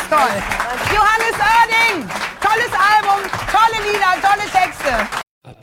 Toll. Johannes Oerding, tolles Album, tolle Lieder, tolle Texte.